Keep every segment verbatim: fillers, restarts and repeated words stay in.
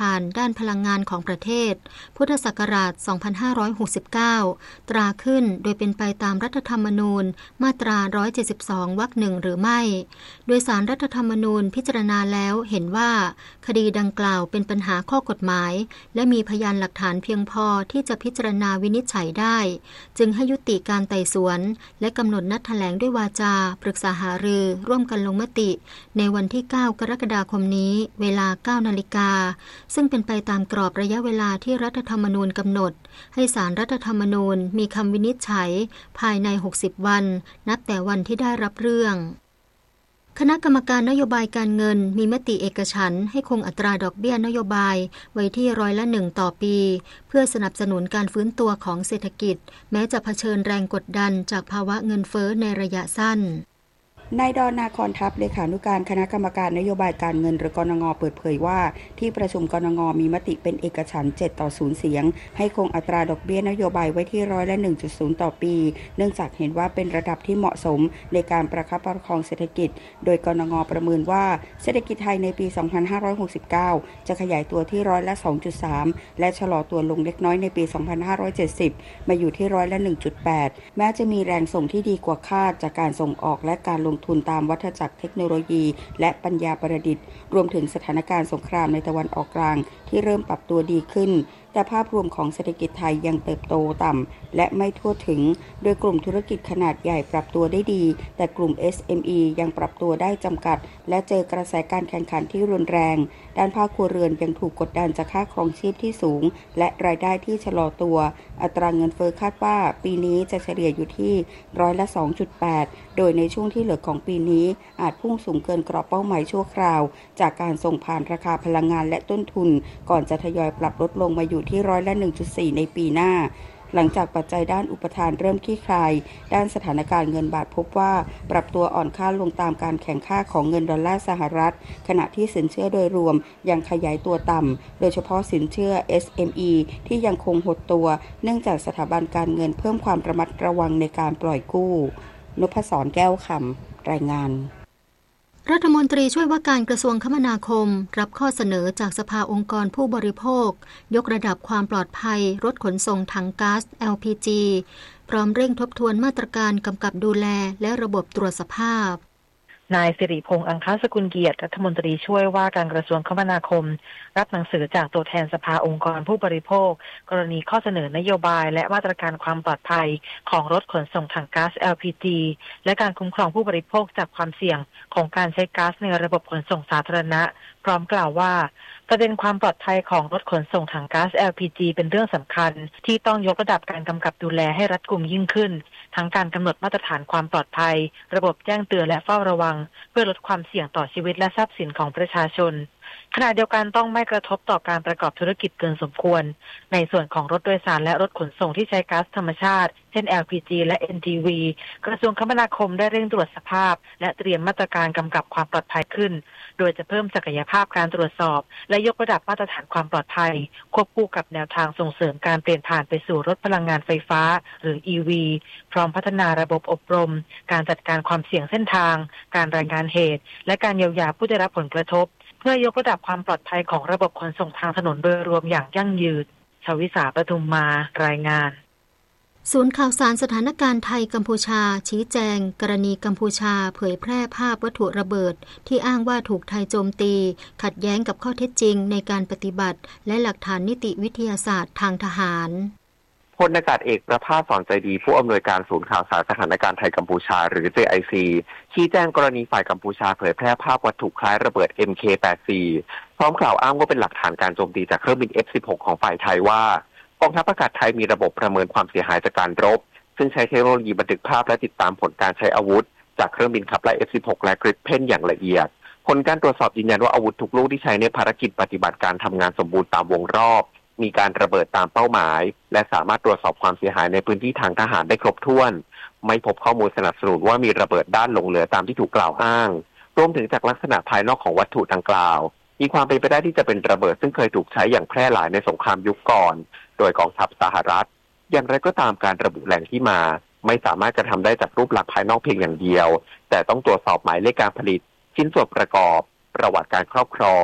านด้านพลังงานของประเทศพุทธศักราช สองพันห้าร้อยหกสิบเก้า ตราขึ้นโดยเป็นไปตามรัฐธรรมนูญมาตรา หนึ่งร้อยเจ็ดสิบสอง วรรคหนึ่งหรือไม่โดยศาลรัฐธรรมนูญพิจารณาแล้วเห็นว่าคดีดังกล่าวเป็นปัญหาข้อกฎหมายและมีพยานหลักฐานเพียงพอที่จะพิจารณาวินิจฉัยได้จึงให้ยุติการไต่สวนและกำหนดนัดแถลงด้วยวาจาปรึกษาหารือร่วมกันลงมติในวันที่เก้ากรกฎาคมนี้เวลา เก้านาฬิกาซึ่งเป็นไปตามกรอบระยะเวลาที่รัฐธรรมนูญกำหนดให้ศาลรัฐธรรมนูญมีคำวินิจฉัยภายในหกสิบวันนับแต่วันที่ได้รับเรื่องคณะกรรมการนโยบายการเงินมีมติเอกฉันท์ให้คงอัตราดอกเบี้ยนโยบายไว้ที่ร้อยละหนึ่งต่อปีเพื่อสนับสนุนการฟื้นตัวของเศรษฐกิจแม้จะเผชิญแรงกดดันจากภาวะเงินเฟ้อในระยะสั้นนายดอนนาคอนทัพเลขานุการคณะกรรมการนโยบายการเงินหรือกนง.เปิดเผยว่าที่ประชุมกนง.มีมติเป็นเอกฉันท์เจ็ดต่อศูนย์เสียงให้คงอัตราดอกเบี้ยนโยบายไว้ที่ร้อยละ หนึ่งจุดศูนย์ ต่อปีเนื่องจากเห็นว่าเป็นระดับที่เหมาะสมในการประคับประคองเศรษฐกิจโดยกนง.ประเมินว่าเศรษฐกิจไทยในปี สองพันห้าร้อยหกสิบเก้า จะขยายตัวที่ร้อยละ สองจุดสาม และชะลอตัวลงเล็กน้อยในปี สองพันห้าร้อยเจ็ดสิบ มาอยู่ที่ร้อยละ หนึ่งจุดแปด แม้จะมีแรงส่งที่ดีกว่าคาดจากการส่งออกและการลงทุนตามวัฏจักรเทคโนโลยีและปัญญาประดิษฐ์รวมถึงสถานการณ์สงครามในตะวันออกกลางที่เริ่มปรับตัวดีขึ้นแต่ภาพรวมของเศรษฐกิจไทยยังเติบโตต่ำและไม่ทั่วถึงโดยกลุ่มธุรกิจขนาดใหญ่ปรับตัวได้ดีแต่กลุ่ม เอส เอ็ม อี ยังปรับตัวได้จำกัดและเจอกระแสการแข่งขันที่รุนแรงด้านภาคครัวเรือนยังถูกกดดันจากค่าครองชีพที่สูงและรายได้ที่ชะลอตัวอัตราเงินเฟ้อคาดว่าปีนี้จะเฉลี่ยอยู่ที่ร้อยละ สองจุดแปด โดยในช่วงที่เหลือของปีนี้อาจพุ่งสูงเกินกรอบเป้าหมายชั่วคราวจากการส่งผ่านราคาพลังงานและต้นทุนก่อนจะทยอยปรับลดลงมาอยู่ที่ร้อยละ หนึ่งจุดสี่ ในปีหน้าหลังจากปัจจัยด้านอุปทานเริ่มคลี่คลายด้านสถานการณ์เงินบาทพบว่าปรับตัวอ่อนค่าลงตามการแข่งค่าของเงินดอลลาร์สหรัฐขณะที่สินเชื่อโดยรวมยังขยายตัวต่ำโดยเฉพาะสินเชื่อ เอส เอ็ม อี ที่ยังคงหดตัวเนื่องจากสถาบันการเงินเพิ่มความระมัดระวังในการปล่อยกู้นพศรแก้วคำรายงานรัฐมนตรีช่วยว่าการกระทรวงคมนาคมรับข้อเสนอจากสภาองค์กรผู้บริโภคยกระดับความปลอดภัยรถขนส่งถังก๊าซ แอล พี จี พร้อมเร่งทบทวนมาตรการกำกับดูแลและระบบตรวจสภาพนายสิริพงษ์อังคสกุลเกียรติรัฐมนตรีช่วยว่าการกระทรวงคมนาคมรับหนังสือจากตัวแทนสภาองค์กรผู้บริโภคกรณีข้อเสนอนโยบายและมาตรการความปลอดภัยของรถขนส่งถังก๊าซ แอล พี จี และการคุ้มครองผู้บริโภคจากความเสี่ยงของการใช้ก๊าซในระบบขนส่งสาธารณะพร้อมกล่าวว่าประเด็นความปลอดภัยของรถขนส่งถังก๊าซ แอล พี จี เป็นเรื่องสำคัญที่ต้องยกระดับการกำกับดูแลให้รัดกุมยิ่งขึ้นทั้งการกำหนดมาตรฐานความปลอดภัยระบบแจ้งเตือนและเฝ้าระวังเพื่อลดความเสี่ยงต่อชีวิตและทรัพย์สินของประชาชนขณะเดียวกันต้องไม่กระทบต่อการประกอบธุรกิจเกินสมควรในส่วนของรถโดยสารและรถขนส่งที่ใช้ก๊าซธรรมชาติเช่น แอล พี จี และ เอ็น จี วี กระทรวงคมนาคมได้เร่งตรวจสภาพและเตรียมมาตรการกำกับความปลอดภัยขึ้นโดยจะเพิ่มศักยภาพการตรวจสอบและยกระดับมาตรฐานความปลอดภัยควบคู่กับแนวทางส่งเสริมการเปลี่ยนผ่านไปสู่รถพลังงานไฟฟ้าหรือ อี วี พร้อมพัฒนาระบบอบรมการจัดการความเสี่ยงเส้นทางการรายงานเหตุและการเยียวยาผู้ได้รับผลกระทบเพื่อยกระดับความปลอดภัยของระบบขนส่งทางถนนโดยรวมอย่างยั่งยืนชวิสาปทุมมารายงานศูนย์ข่าวสารสถานการณ์ไทยกัมพูชาชี้แจงกรณีกัมพูชาเผยแพร่ภาพวัตถุระเบิดที่อ้างว่าถูกไทยโจมตีขัดแย้งกับข้อเท็จจริงในการปฏิบัติและหลักฐานนิติวิทยาศาสตร์ทางทหารพลอากาศเอกประภาสสอนใจดีผู้อำนวยการศูนย์ข่าวสารสถานการณ์ไทยกัมพูชาหรือ เจ ไอ ซี ชี้แจงกรณีฝ่ายกัมพูชาเผยแพร่ภาพวัตถุคล้ายระเบิด เอ็ม เค แปดสิบสี่ พร้อมกล่าวอ้างว่าเป็นหลักฐานการโจมตีจากเครื่องบิน เอฟ สิบหก ของฝ่ายไทยว่ากองทัพอากาศไทยมีระบบประเมินความเสียหายจากการรบซึ่งใช้เทคโนโลยีบันทึกภาพและติดตามผลการใช้อาวุธจากเครื่องบินขับไล่ เอฟ สิบหก และกริปเพนอย่างละเอียดผลการตรวจสอบยืนยันว่าอาวุธทุกลูกที่ใช้ในภารกิจปฏิบัติการทำงานสมบูรณ์ตามวงรอบมีการระเบิดตามเป้าหมายและสามารถตรวจสอบความเสียหายในพื้นที่ทางทหารได้ครบถ้วนไม่พบข้อมูลสนับสนุนว่ามีระเบิดด้านหลงเหลือตามที่ถูกกล่าวอ้างรวมถึงจากลักษณะภายนอกของวัตถุดังกล่าวมีความเป็นไปได้ที่จะเป็นระเบิดซึ่งเคยถูกใช้อย่างแพร่หลายในสงครามยุคก่อนโดยกองทัพสหรัฐอย่างไรก็ตามการระบุแหล่งที่มาไม่สามารถกระทำได้จากรูปลักษณ์ภายนอกเพียงอย่างเดียวแต่ต้องตรวจสอบหมายเลขการผลิตชิ้นส่วนประกอบประวัติการครอบครอง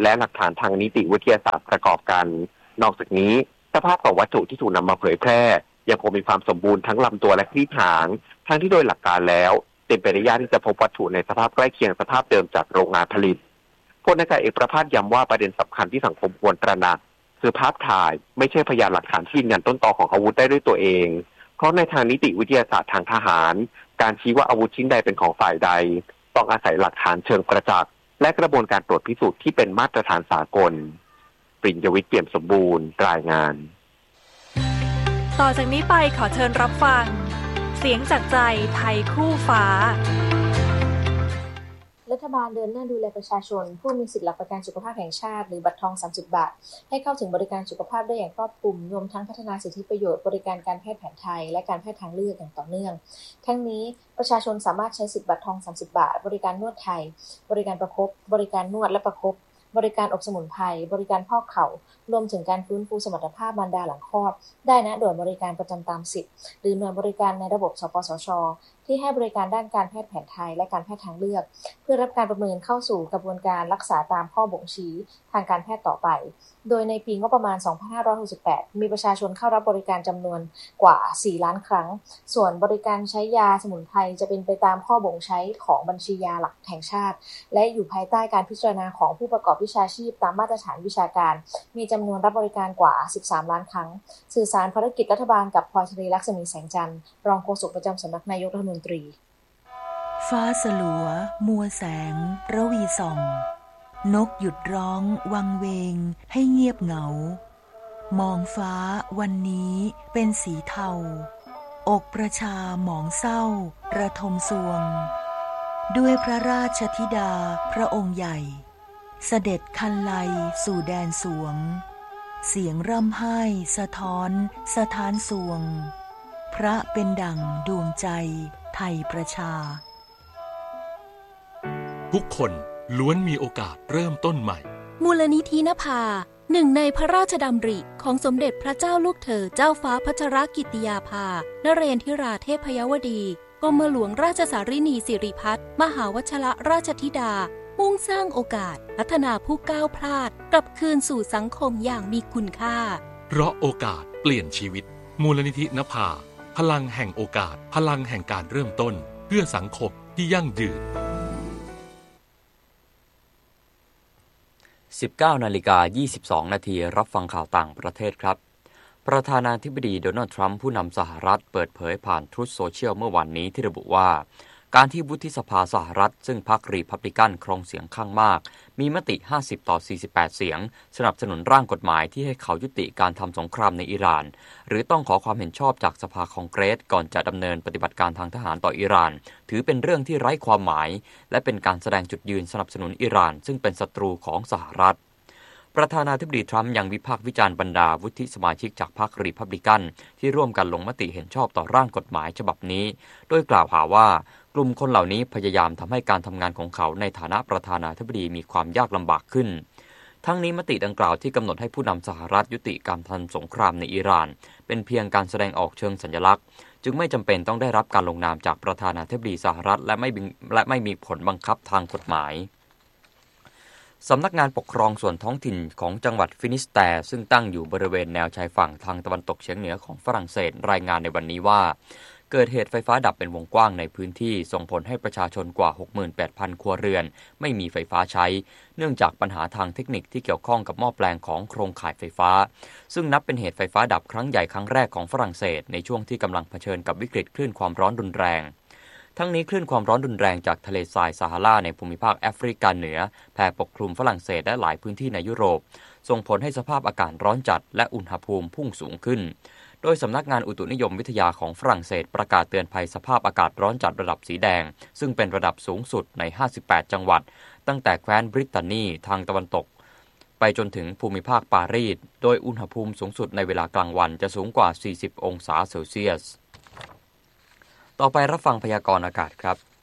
และหลักฐานทางนิติวิทยาศาสตร์ประกอบกันนอกจากนี้สภาพของวัตถุที่ถูกนำมาเผยแพร่ยังคงมีความสมบูรณ์ทั้งลำตัวและครีบหางทั้งที่โดยหลักการแล้วเป็นไปได้ยากที่จะพบวัตถุในสภาพใกล้เคียงสภาพเดิมจากโรงงานผลิตพลอากาศเอกประภาสย้ำว่าประเด็นสำคัญที่สังคมควรตระหนักคือภาพถ่ายไม่ใช่พยานหลักฐานที่ยืนยันต้นตอของอาวุธได้ด้วยตัวเองเพราะในทางนิติวิทยาศาสตร์ทางทหารการชี้ว่าอาวุธชิ้นใดเป็นของฝ่ายใดต้องอาศัยหลักฐานเชิงประจักษ์และกระบวนการตรวจพิสูจน์ที่เป็นมาตรฐานสากลปริญญวิทย์เปี่ยมสมบูรณ์รายงานต่อจากนี้ไปขอเชิญรับฟังเสียงจากใจไทยคู่ฟ้ารัฐบาลเดินหน้าดูแลประชาชนผู้มีสิทธิหลักประกันสุขภาพแห่งชาติหรือบัตรทองสามสิบบาทให้เข้าถึงบริการสุขภาพได้อย่างครอบคลุมรวมทั้งพัฒนาสิทธิประโยชน์บริการการแพทย์แผนไทยและการแพทย์ทางเลือกอย่างต่อเนื่องทั้งนี้ประชาชนสามารถใช้สิทธิบัตรทองสามสิบบาทบริการนวดไทยบริการประคบบริการนวดและประคบบริการอบสมุนไพรบริการพอกเข่ารวมถึงการฟื้นฟูสมรรถภาพมารดาหลังคลอดได้ณหน่วยบริการประจำตามสิทธิ์หรือหน่วยบริการในระบบสปสช.ที่ให้บริการด้านการแพทย์แผนไทยและการแพทย์ทางเลือกเพื่อรับการประเมินเข้าสู่กระบวนการรักษาตามข้อบ่งชี้ทางการแพทย์ต่อไปโดยในปีงบประมาณสองพันห้าร้อยหกสิบแปดมีประชาชนเข้ารับบริการจำนวนกว่าสี่ล้านครั้งส่วนบริการใช้ยาสมุนไพรจะเป็นไปตามข้อบ่งใช้ของบัญชียาหลักแห่งชาติและอยู่ภายใต้การพิจารณาของผู้ประกอบวิชาชีพตามมาตรฐานวิชาการมีจำนวนรับบริการกว่าสิบสามล้านครั้งสื่อสารภารกิจรัฐบาลกับพลอยชลีลักษมีแสงจันทร์รองโฆษกประจำสำนักนายกรัฐมนตรีฟ้าสลัวมัวแสงระวีส่องนกหยุดร้องวังเวงให้เงียบเหงามองฟ้าวันนี้เป็นสีเทาอกประชาหมองเศร้าระทมสวงด้วยพระราชธิดาพระองค์ใหญ่เสด็จคันไลสู่แดนสวงเสียงร่ำไห้สะท้อนสะท้านสวงพระเป็นดั่งดวงใจไทยประชาทุกคนล้วนมีโอกาสเริ่มต้นใหม่มูลนิธินภาหนึ่งในพระราชดำริของสมเด็จพระเจ้าลูกเธอเจ้าฟ้าพัชรกิติยาภานเรนทิราเทพยวดีกรมหลวงราชสารินีสิริพัฒน์มหาวชรราชธิดามุ่งสร้างโอกาสพัฒนาผู้ก้าวพลาดกลับคืนสู่สังคมอย่างมีคุณค่าเพราะโอกาสเปลี่ยนชีวิตมูลนิธินภาพลังแห่งโอกาสพลังแห่งการเริ่มต้นเพื่อสังคมที่ยั่งยืนสิบเก้านาฬิกายี่สิบสองนาทีรับฟังข่าวต่างประเทศครับประธานาธิบดีโดนัลด์ทรัมป์ผู้นำสหรัฐเปิดเผยผ่านทรูธโซเชียลเมื่อวานนี้ที่ระบุว่าการที่วุฒิสภาสหรัฐซึ่งพรรครีพับลิกันครองเสียงข้างมากมีมติห้าสิบต่อสี่สิบแปดเสียงสนับสนุนร่างกฎหมายที่ให้เขายุติการทำสงครามในอิหร่านหรือต้องขอความเห็นชอบจากสภาคองเกรสก่อนจะดำเนินปฏิบัติการทางทหารต่ออิหร่านถือเป็นเรื่องที่ไร้ความหมายและเป็นการแสดงจุดยืนสนับสนุนอิหร่านซึ่งเป็นศัตรูของสหรัฐประธานาธิบดีทรัมป์ยังวิพากษ์วิจารณ์บรรดาวุฒิสมาชิกจากพรรครีพับลิกันที่ร่วมกันลงมติเห็นชอบต่อร่างกฎหมายฉบับนี้โดยกล่าวหาว่ากลุ่มคนเหล่านี้พยายามทำให้การทำงานของเขาในฐานะประธานาธิบดีมีความยากลำบากขึ้นทั้งนี้มติดังกล่าวที่กำหนดให้ผู้นำสหรัฐยุติการทำสงครามในอิหร่านเป็นเพียงการแสดงออกเชิงสัญลักษณ์จึงไม่จำเป็นต้องได้รับการลงนามจากประธานาธิบดีสหรัฐและไม่และไม่มีผลบังคับทางกฎหมายสำนักงานปกครองส่วนท้องถิ่นของจังหวัดฟินิสแตร์ซึ่งตั้งอยู่บริเวณแนวชายฝั่งทางตะวันตกเฉียงเหนือของฝรั่งเศสรายงานในวันนี้ว่าเกิดเหตุไฟฟ้าดับเป็นวงกว้างในพื้นที่ส่งผลให้ประชาชนกว่า หกหมื่นแปดพัน ครัวเรือนไม่มีไฟฟ้าใช้เนื่องจากปัญหาทางเทคนิคที่เกี่ยวข้องกับหม้อแปลงของโครงข่ายไฟฟ้าซึ่งนับเป็นเหตุไฟฟ้าดับครั้งใหญ่ครั้งแรกของฝรั่งเศสในช่วงที่กำลังเผชิญกับวิกฤตคลื่นความร้อนรุนแรงทั้งนี้คลื่นความร้อนรุนแรงจากทะเลทรายซาฮาราในภูมิภาคแอฟริกาเหนือแผ่ปกคลุมฝรั่งเศสและหลายพื้นที่ในยุโรปส่งผลให้สภาพอากาศร้อนจัดและอุณหภูมิพุ่งสูงขึ้นโดยสำนักงานอุตุนิยมวิทยาของฝรั่งเศสประกาศเตือนภัยสภาพอากาศร้อนจัดระดับสีแดงซึ่งเป็นระดับสูงสุดในห้าสิบแปดจังหวัดตั้งแต่แคว้นบริตานีทางตะวันตกไปจนถึงภูมิภาคปารีสโดยอุณหภูมิสูงสุดในเวลากลางวันจะสูงกว่าสี่สิบองศาเซลเซียสต่อไปรับฟังพยากรณ์อากาศครับ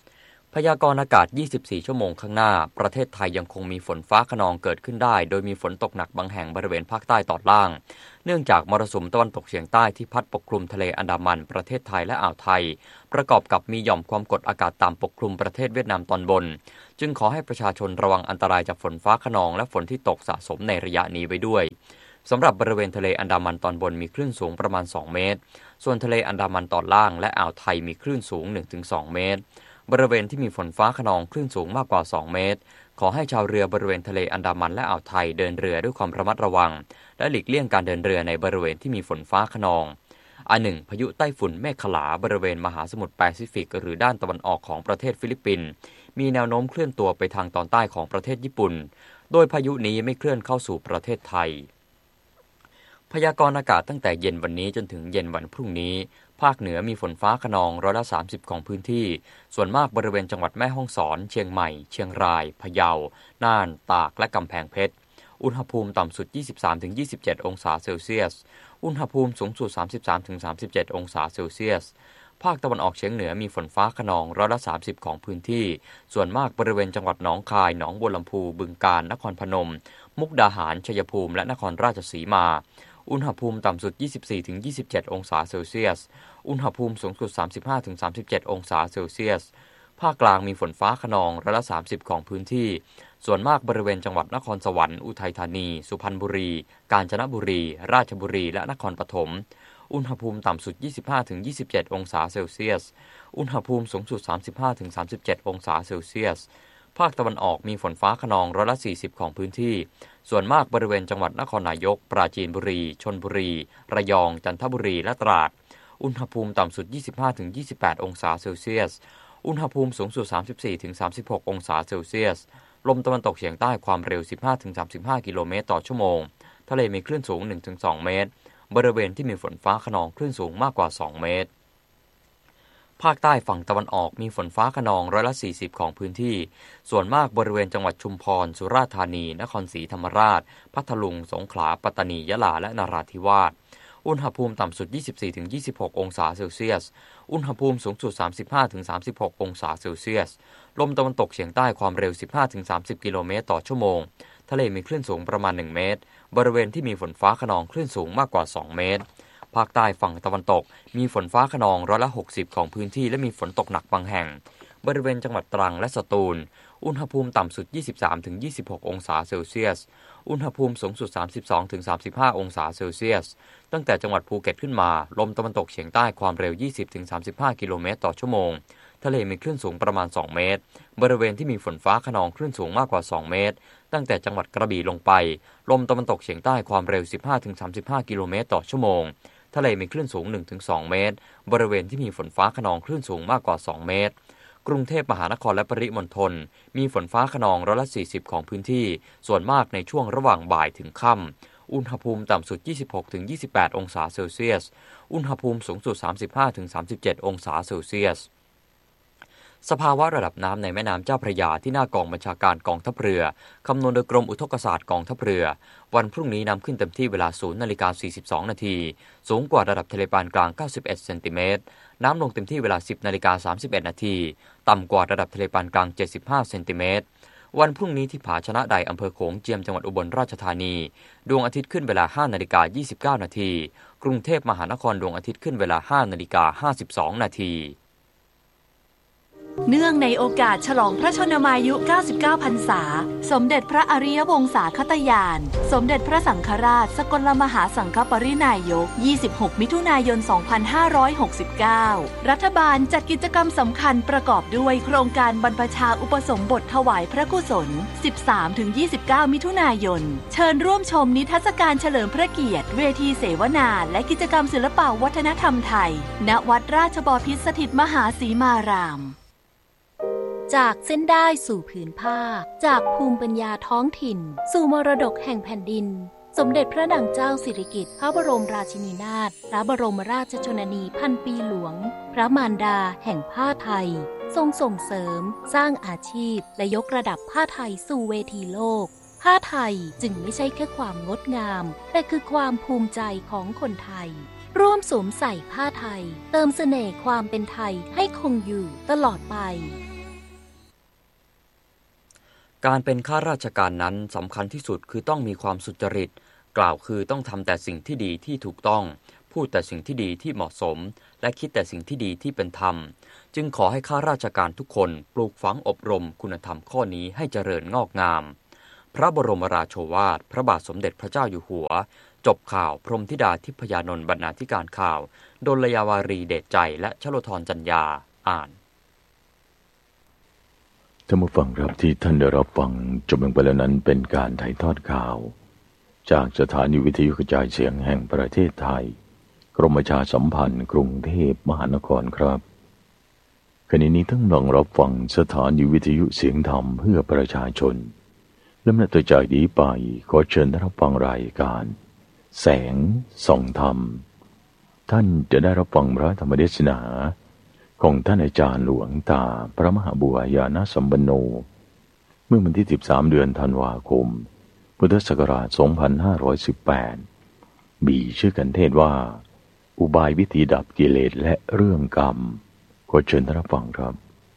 พยากรณ์อากาศยี่สิบสี่ชั่วโมงข้างหน้าประเทศไทยยังคงมีฝนฟ้าคะนองเกิดขึ้นได้โดยมีฝนตกหนักบางแห่งบริเวณภาคใต้ตอนล่างเนื่องจากมรสุมตะวันตกเฉียงใต้ที่พัดปกคลุมทะเลอันดามันประเทศไทยและอ่าวไทยประกอบกับมีหย่อมความกดอากาศต่ำปกคลุมประเทศเวียดนามตอนบนจึงขอให้ประชาชนระวังอันตรายจากฝนฟ้าคะนองและฝนที่ตกสะสมในระยะนี้ไว้ด้วยสำหรับบริเวณทะเลอันดามันตอนบนมีคลื่นสูงประมาณสองเมตรส่วนทะเลอันดามันตอนล่างและอ่าวไทยมีคลื่นสูง หนึ่งถึงสอง เมตรบริเวณที่มีฝนฟ้าคะนองคลื่นสูงมากกว่าสองเมตรขอให้ชาวเรือบริเวณทะเลอันดามันและอ่าวไทยเดินเรือด้วยความระมัดระวังและหลีกเลี่ยงการเดินเรือในบริเวณที่มีฝนฟ้าคะนองอันหนึ่งพายุไต้ฝุ่นเมฆขลาบริเวณมหาสมุทรแปซิฟิกหรือด้านตะวันออกของประเทศฟิลิปปินส์มีแนวโน้มเคลื่อนตัวไปทางตอนใต้ของประเทศญี่ปุ่นโดยพายุนี้ไม่เคลื่อนเข้าสู่ประเทศไทยพยากรณ์อากาศตั้งแต่เย็นวันนี้จนถึงเย็นวันพรุ่งนี้ภาคเหนือมีฝนฟ้าคะนองร้อยละสามสิบของพื้นที่ส่วนมากบริเวณจังหวัดแม่ฮ่องสอนเชียงใหม่เชียงรายพะเยาน่านตากและกำแพงเพชรอุณหภูมิต่ำสุด ยี่สิบสามถึงยี่สิบเจ็ด องศาเซลเซียสอุณหภูมิสูงสุด สามสิบสามถึงสามสิบเจ็ด องศาเซลเซียสภาคตะวันออกเฉียงเหนือมีฝนฟ้าคะนองร้อยละสามสิบของพื้นที่ส่วนมากบริเวณจังหวัดหนองคายหนองบัวลำพูบึงกาฬนครพนมมุกดาหารชัยภูมิและนครราชสีมาอุณหภูมิต่ำสุด ยี่สิบสี่ถึงยี่สิบเจ็ด องศาเซลเซียสอุณหภูมิสูงสุด สามสิบห้าถึงสามสิบเจ็ด องศาเซลเซียสภาคกลางมีฝนฟ้าคะนองร้อยละสามสิบของพื้นที่ส่วนมากบริเวณจังหวัดนครสวรรค์อุทัยธานีสุพรรณบุรีกาญจนบุรีราชบุรีและนครปฐมอุณหภูมิต่ำสุด ยี่สิบห้าถึงยี่สิบเจ็ด องศาเซลเซียสอุณหภูมิสูงสุด สามสิบห้าถึงสามสิบเจ็ด องศาเซลเซียสภาคตะวันออกมีฝนฟ้าคะนองร้อยละสี่สิบของพื้นที่ส่วนมากบริเวณจังหวัดนครนายกปราจีนบุรีชลบุรีระยองจันทบุรีและตราดอุณหภูมิต่ำสุด ยี่สิบห้าถึงยี่สิบแปด องศาเซลเซียสอุณหภูมิสูงสุด สามสิบสี่ถึงสามสิบหก องศาเซลเซียสลมตะวันตกเฉียงใต้ความเร็ว สิบห้าถึงสามสิบห้า กิโลเมตรต่อชั่วโมงทะเลมีคลื่นสูง หนึ่งถึงสอง เมตรบริเวณที่มีฝนฟ้าคะนองคลื่นสูงมากกว่าสองเมตรภาคใต้ฝั่งตะวันออกมีฝนฟ้าคะนองร้อยละสี่สิบของพื้นที่ส่วนมากบริเวณจังหวัดชุมพรสุราษฎร์ธานีนครศรีธรรมราชพัทลุงสงขลาปัตตานียะลาและนราธิวาสอุณหภูมิต่ำสุด ยี่สิบสี่ถึงยี่สิบหก องศาเซลเซียสอุณหภูมิสูงสุด สามสิบห้าถึงสามสิบหก องศาเซลเซียสลมตะวันตกเฉียงใต้ความเร็ว สิบห้าถึงสามสิบ กิโลเมตรต่อชั่วโมงทะเลมีคลื่นสูงประมาณหนึ่งเมตรบริเวณที่มีฝนฟ้าคะนองคลื่นสูงมากกว่าสองเมตรภาคใต้ฝั่งตะวันตกมีฝนฟ้าคะนองร้อยละหกสิบของพื้นที่และมีฝนตกหนักบางแห่งบริเวณจังหวัดตรังและสตูลอุณหภูมิต่ำสุด ยี่สิบสามถึงยี่สิบหก องศาเซลเซียสอุณหภูมิสูงสุด สามสิบสองถึงสามสิบห้า องศาเซลเซียสตั้งแต่จังหวัดภูเก็ตขึ้นมาลมตะวันตกเฉียงใต้ความเร็ว ยี่สิบถึงสามสิบห้า กิโลเมตรต่อชั่วโมงทะเลมีคลื่นสูงประมาณสองเมตรบริเวณที่มีฝนฟ้าคะนองคลื่นสูงมากกว่าสองเมตรตั้งแต่จังหวัดกระบี่ลงไปลมตะวันตกเฉียงใต้ความเร็ว สิบห้าถึงสามสิบห้า กิโลเมตรต่อชั่วโมงทะเลมีคลื่นสูง หนึ่งถึงสอง เมตรบริเวณที่มีฝนฟ้าคะนองคลื่นสูงมากกว่าสองเมตรกรุงเทพมหานครและปริมณฑลมีฝนฟ้าคะนองร้อยละสี่สิบของพื้นที่ส่วนมากในช่วงระหว่างบ่ายถึงค่ำอุณหภูมิต่ำสุด ยี่สิบหกถึงยี่สิบแปด องศาเซลเซียสอุณหภูมิสูงสุด สามสิบห้าถึงสามสิบเจ็ด องศาเซลเซียสสภาวะระดับน้ำในแม่น้ำเจ้าพระยาที่หน้ากองบัญชาการกองทัพเรือคำนวณโดยกรมอุทกศาสตร์กองทัพเรือวันพรุ่งนี้น้ำขึ้นเต็มที่เวลา ศูนย์นาฬิกาสี่สิบสองนาทีสูงกว่าระดับทะเลปานกลางเก้าสิบเอ็ดเซนติเมตรน้ำลงเต็มที่เวลา สิบนาฬิกาสามสิบเอ็ดนาทีต่ำกว่าระดับทะเลปานกลางเจ็ดสิบห้าเซนติเมตรวันพรุ่งนี้ที่ผาชนะใดอำเภอโขงเจียมจังหวัดอุบลราชธานีดวงอาทิตย์ขึ้นเวลา ห้านาฬิกายี่สิบเก้านาทีกรุงเทพมหานครดวงอาทิตย์ขึ้นเวลา ห้านาฬิกาห้าสิบสองนาทีเนื่องในโอกาสฉลองพระชนมายุเก้าสิบเก้าพรรษาสมเด็จพระอริยวงศาคตญาณสมเด็จพระสังฆราชสกลมหาสังฆปรินายกยี่สิบหกมิถุนายนสองพันห้าร้อยหกสิบเก้ารัฐบาลจัดกิจกรรมสำคัญประกอบด้วยโครงการบรรพชาอุปสมบทถวายพระกุศล สิบสามถึงยี่สิบเก้า มิถุนายนเชิญร่วมชมนิทรรศการเฉลิมพระเกียรติเวทีเสวนาและกิจกรรมศิลปวัฒนธรรมไทยณวัดราชบพิตรสถิตมหาสีมารามจากเส้นได้สู่ผืนผ้าจากภูมิปัญญาท้องถิ่นสู่มรดกแห่งแผ่นดินสมเด็จพระนางเจ้าสิริกิติ์พระบรมราชินีนาถพระบรมราชชนนีพันปีหลวงพระมารดาแห่งผ้าไทยทรงส่งเสริมสร้างอาชีพและยกระดับผ้าไทยสู่เวทีโลกผ้าไทยจึงไม่ใช่แค่ความงดงามแต่คือความภูมิใจของคนไทยร่วมสวมใส่ผ้าไทยเติมเสน่ห์ความเป็นไทยให้คงอยู่ตลอดไปการเป็นข้าราชการนั้นสำคัญที่สุดคือต้องมีความสุจริตกล่าวคือต้องทำแต่สิ่งที่ดีที่ถูกต้องพูดแต่สิ่งที่ดีที่เหมาะสมและคิดแต่สิ่งที่ดีที่เป็นธรรมจึงขอให้ข้าราชการทุกคนปลูกฝังอบรมคุณธรรมข้อนี้ให้เจริญงอกงามพระบรมราโชวาทพระบาทสมเด็จพระเจ้าอยู่หัวจบข่าวพรหมธิดาทิพยานนท์บรรณาธิการข่าวดลยาวารีเดชใจและชโลธรจัญญาอ่านท่านผู้ฟังครับที่ท่านได้รับฟังจบลงไปแล้วนั้นเป็นการถ่ายทอดข่าวจากสถานีวิทยุกระจายเสียงแห่งประเทศไทยกรมประชาสัมพันธ์กรุงเทพมหานครครับขณะนี้ท่านกำลังรับฟังสถานีวิทยุเสียงธรรมเพื่อประชาชนและนับต่อจากนี้ไปขอเชิญท่านรับฟังรายการแสงส่องธรรมท่านจะได้รับฟังพระธรรมเทศนาของท่านอาจารย์หลวงตาพระมหาบัวยาณสัมปันโนเมื่อวันที่สิบสามเดือนธันวาคมพุทธศักราชสองพันห้าร้อยสิบแปดมีชื่อกันเทศว่าอุบายวิธีดับกิเลสและเรื่องกรรมขอเชิญท่านรับฟังครับ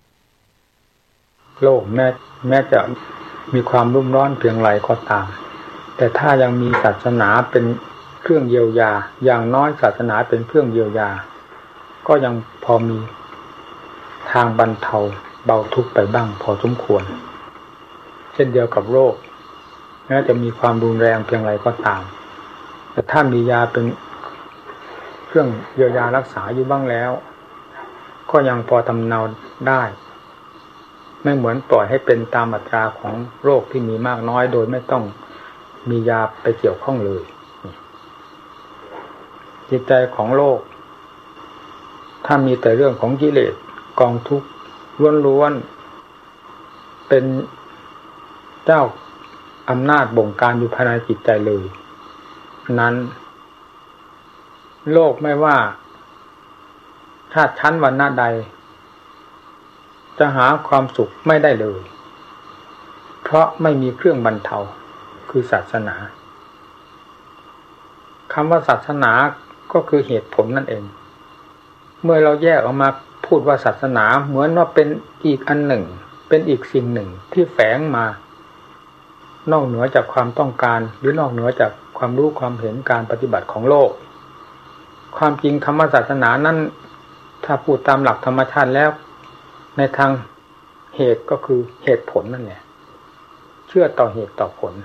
โลกแม้แม้จะมีความรุ่มร้อนเพียงไรก็ตามแต่ถ้ายังมีศาสนาเป็นเครื่องเยียวยาอย่างน้อยศาสนาเป็นเครื่องเยียวยาก็ยังพอมีทางบรรเทาเบาทุกข์ไปบ้างพอสมควรเช่นเดียวกับโรคแม้จะมีความรุนแรงเพียงไรก็ตามแต่ถ้ามียาเป็นเครื่องเยียวยารักษาอยู่บ้างแล้วก็ยังพอทำเนาได้ไม่เหมือนปล่อยให้เป็นตามอัตราของโรคที่มีมากน้อยโดยไม่ต้องมียาไปเกี่ยวข้องเลยจิตใจของโลกถ้ามีแต่เรื่องของกิเลสกองทุกข์ล้วนๆเป็นเจ้าอำนาจบงการอยู่ภายในจิตใจเลยนั้นโลกไม่ว่าชาติชั้นวรรณะใดจะหาความสุขไม่ได้เลยเพราะไม่มีเครื่องบรรเทาคือศาสนาคำว่าศาสนาก็คือเหตุผลนั่นเองเมื่อเราแยกออกมาพูดว่าศาสนาเหมือนว่าเป็นอีกอันหนึ่งเป็นอีกสิ่งหนึ่งที่แฝงมานอกเหนือจากความต้องการหรือนอกเหนือจากความรู้ความเห็นการปฏิบัติของโลกความจริงคำว่าศาสนานั้นถ้าพูดตามหลักธรรมชาติแล้วในทางเหตุก็คือเหตุผลนั่นแหละเชื่อต่อเหตุต่อผล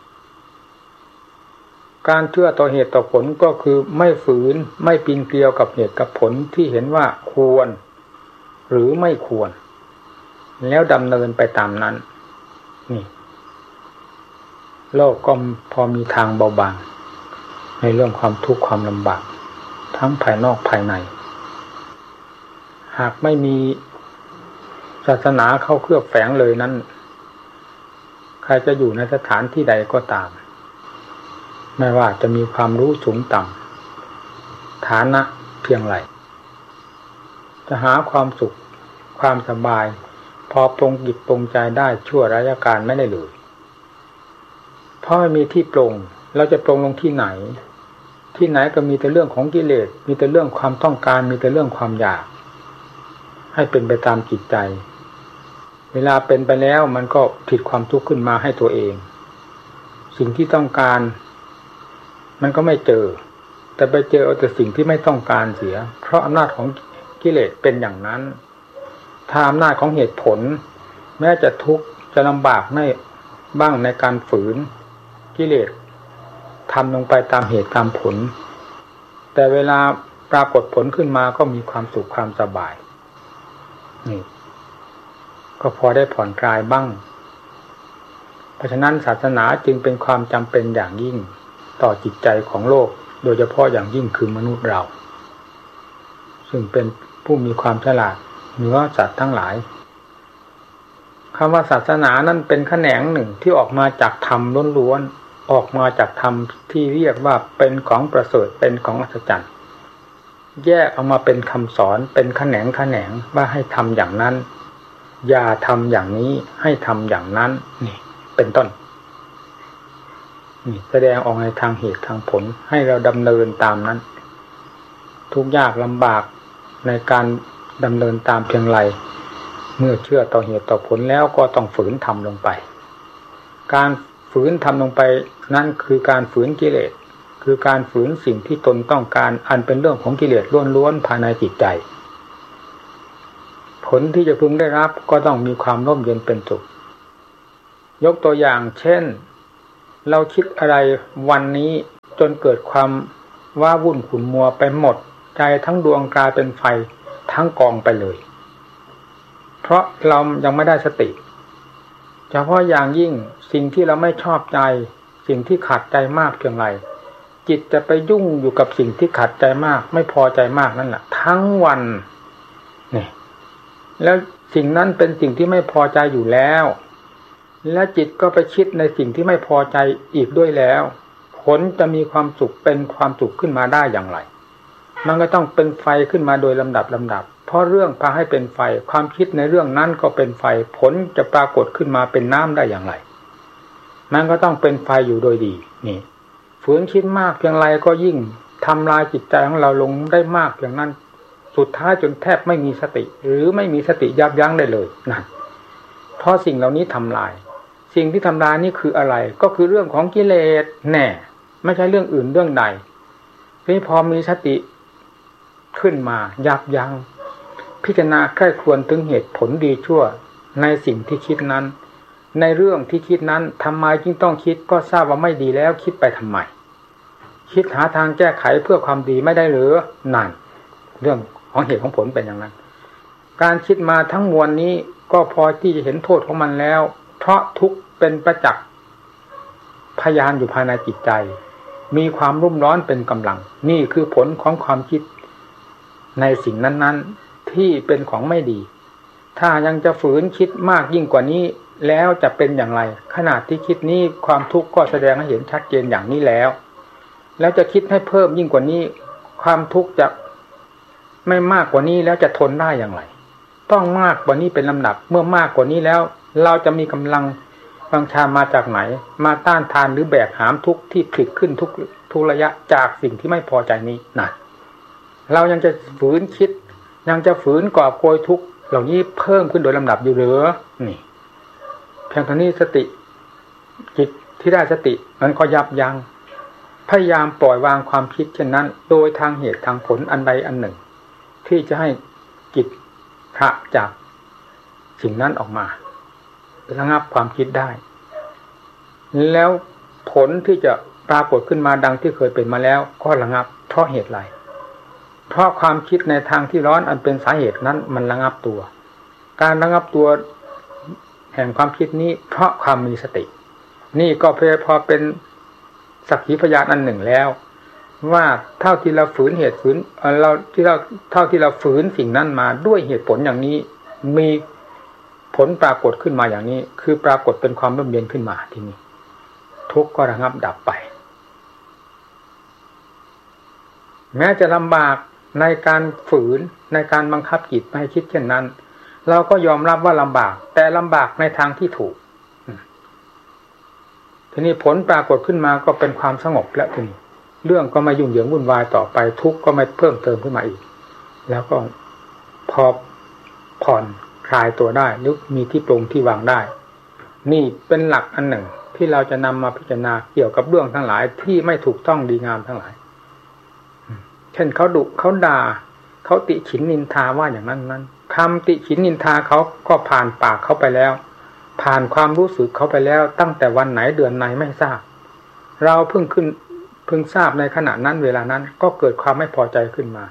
การเชื่อต่อเหตุต่อผลก็คือไม่ฝืนไม่ปีนเกลียวกับเหตุกับผลที่เห็นว่าควรหรือไม่ควรแล้วดำเนินไปตามนั้นนี่โลกก็พอมีทางเบาบางในเรื่องความทุกข์ความลำบากทั้งภายนอกภายในหากไม่มีศาสนาเข้าเคลือบแฝงเลยนั้นใครจะอยู่ในสถานที่ใดก็ตามไม่ว่าจะมีความรู้สูงต่ำฐานะเพียงไรจะหาความสุขความสบายพอปรงจิตปรงใจได้ชั่วระยะการไม่ได้เลยเพราะไม่มีที่ปรงเราจะปรงลงที่ไหนที่ไหนก็มีแต่เรื่องของกิเลสมีแต่เรื่องความต้องการมีแต่เรื่องความอยากให้เป็นไปตามจิตใจเวลาเป็นไปแล้วมันก็ผิดความทุกข์ขึ้นมาให้ตัวเองสิ่งที่ต้องการมันก็ไม่เจอแต่ไปเจอเอาแต่สิ่งที่ไม่ต้องการเสียเพราะอำนาจของกิเลสเป็นอย่างนั้นถ้าอำนาจของเหตุผลแม้จะทุกข์จะลำบากในบ้างในการฝืนกิเลสทำลงไปตามเหตุตามผลแต่เวลาปรากฏผลขึ้นมาก็มีความสุขความสบายนี่ก็พอได้ผ่อนคลายบ้างเพราะฉะนั้นศาสนาจึงเป็นความจำเป็นอย่างยิ่งต่อจิตใจของโลกโดยเฉพาะอย่างยิ่งคือมนุษย์เราซึ่งเป็นผู้มีความฉลาดเหนือสัตว์ทั้งหลายคำว่าศาสนานั้นเป็นแขนงหนึ่งที่ออกมาจากธรรมล้วนๆออกมาจากธรรมที่เรียกว่าเป็นของประเสริฐเป็นของอัศจรรย์แยกออกมาเป็นคำสอนเป็นแขนงแขนงว่าให้ทำอย่างนั้นอย่าทำอย่างนี้ให้ทำอย่างนั้นนี่เป็นต้นนี่แสดงออกในทางเหตุทางผลให้เราดำเนินตามนั้นทุกยากลำบากในการดำเนินตามเพียงไรเมื่อเชื่อต่อเหตุต่อผลแล้วก็ต้องฝืนทำลงไปการฝืนทำลงไปนั่นคือการฝืนกิเลสคือการฝืนสิ่งที่ตนต้องการอันเป็นเรื่องของกิเลสล้วนๆภายในจิตใจผลที่จะพึงได้รับก็ต้องมีความร่มเย็นเป็นสุขยกตัวอย่างเช่นเราคิดอะไรวันนี้จนเกิดความว้าวุ่นขุ่นมัวไปหมดใจทั้งดวงกลายเป็นไฟทั้งกองไปเลยเพราะเรายังไม่ได้สติเฉพาะอย่างยิ่งสิ่งที่เราไม่ชอบใจสิ่งที่ขัดใจมากเพียงไรจิตจะไปยุ่งอยู่กับสิ่งที่ขัดใจมากไม่พอใจมากนั่นแหละทั้งวันนี่แล้วสิ่งนั้นเป็นสิ่งที่ไม่พอใจอยู่แล้วและจิตก็ไปคิดในสิ่งที่ไม่พอใจอีกด้วยแล้วผลจะมีความสุขเป็นความสุขขึ้นมาได้อย่างไรมันก็ต้องเป็นไฟขึ้นมาโดยลำดับลำดับเพราะเรื่องพาให้เป็นไฟความคิดในเรื่องนั้นก็เป็นไฟผลจะปรากฏขึ้นมาเป็นน้ำได้อย่างไรมันก็ต้องเป็นไฟอยู่โดยดีนี่ฝืนคิดมากเพียงไรก็ยิ่งทำลายจิตใจของเราลงได้มากเพียงนั้นสุดท้ายจนแทบไม่มีสติหรือไม่มีสติยับยั้งได้เลยนั่นเพราะสิ่งเหล่านี้ทำลายสิ่งที่ทำลายนี่คืออะไรก็คือเรื่องของกิเลสแน่ไม่ใช่เรื่องอื่นเรื่องใดที่พอมีสติขึ้นมายับยั้งพิจารณาใกล้ควรถึงเหตุผลดีชั่วในสิ่งที่คิดนั้นในเรื่องที่คิดนั้นทำไมจึงต้องคิดก็ทราบว่าไม่ดีแล้วคิดไปทำไมคิดหาทางแก้ไขเพื่อความดีไม่ได้หรือนั่นเรื่องของเหตุของผลเป็นอย่างนั้นการคิดมาทั้งมวลนี้ก็พอที่จะเห็นโทษของมันแล้วเพราะทุกข์เป็นประจักษ์พยานอยู่ภายในจิตใจมีความรุ่มร้อนเป็นกำลังนี่คือผลของความคิดในสิ่งนั้นๆที่เป็นของไม่ดีถ้ายังจะฝืนคิดมากยิ่งกว่านี้แล้วจะเป็นอย่างไรขนาดที่คิดนี้ความทุกข์ก็แสดงให้เห็นชัดเจนอย่างนี้แล้วแล้วจะคิดให้เพิ่มยิ่งกว่านี้ความทุกข์จะไม่มากกว่านี้แล้วจะทนได้อย่างไรต้องมากกว่านี้เป็นลำดับเมื่อมากกว่านี้แล้วเราจะมีกำลังวังชามาจากไหนมาต้านทานหรือแบกหามทุกข์ที่ผลิตขึ้นทุกทุกระยะจากสิ่งที่ไม่พอใจนี้นั่นเรายังจะฝืนคิดยังจะฝืนกอบโกยทุกข์เหล่านี้เพิ่มขึ้นโดยลำดับอยู่หรือนี่เพียงเท่านี้สติจิตที่ได้สติมันก็ยับยั้งพยายามปล่อยวางความคิดเช่นนั้นโดยทางเหตุทางผลอันใดอันหนึ่งที่จะให้จิตพระจากสิ่งนั้นออกมาระงับความคิดได้แล้วผลที่จะปรากฏขึ้นมาดังที่เคยเป็นมาแล้วก็ระงับเพราะเหตุไรเพราะความคิดในทางที่ร้อนอันเป็นสาเหตุนั้นมันระงับตัวการระงับตัวแห่งความคิดนี้เพราะความมีสตินี่ก็เพียงพอเป็นสักขีพยานอันหนึ่งแล้วว่าเท่าที่เราฝืนเหตุฝืนเราที่เราเท่าที่เราฝืนสิ่งนั้นมาด้วยเหตุผลอย่างนี้มีผลปรากฏขึ้นมาอย่างนี้คือปรากฏเป็นความร่มเย็นขึ้นมาทีนี้ทุกข์ก็ระงับดับไปแม้จะลำบากในการฝืนในการบังคับจิตไม่ให้คิดเช่นนั้นเราก็ยอมรับว่าลำบากแต่ลำบากในทางที่ถูกทีนี้ผลปรากฏขึ้นมาก็เป็นความสงบแล้วทีนี้เรื่องก็ไม่ยุ่งเหยิงวุ่นวายต่อไปทุกข์ก็ไม่เพิ่มเติมขึ้นมาอีกแล้วก็พอผ่อนคลายตัวได้หรือมีที่ปรงที่วางได้นี่เป็นหลักอันหนึ่งที่เราจะนำมาพิจารณาเกี่ยวกับเรื่องทั้งหลายที่ไม่ถูกต้องดีงามทั้งหลายเช่นเขาดุเขาด่าเขาติฉินนินทาว่าอย่างนั้นนั้นคำติฉินนินทาเขาก็ผ่านปากเขาไปแล้วผ่านความรู้สึกเขาไปแล้วตั้งแต่วันไหนเดือนไหนไม่ทราบเราเพิ่งขึ้นเพิ่งทราบในขณะนั้นเวลานั้นก็เกิดความไม่พอใจขึ้นมา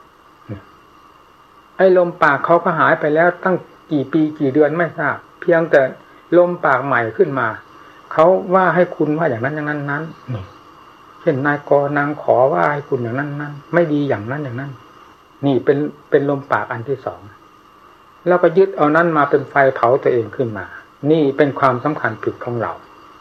ไอ้ลมปากเขาก็หายไปแล้วตั้งกี่ปีกี่เดือนไม่ทราบเพียงแต่ลมปากใหม่ขึ้นมาเขาว่าให้คุณว่าอย่างนั้นอย่างนั้นนั้นนี่เช่นนายกนางขอว่าให้คุณอย่างนั้นนั้นไม่ดีอย่างนั้นอย่างนั้นนี่เป็นเป็นลมปากอันที่สองแล้วก็ยึดเอานั้นมาเป็นไฟเผาตัวเองขึ้นมานี่เป็นความสำคัญผิดของเรา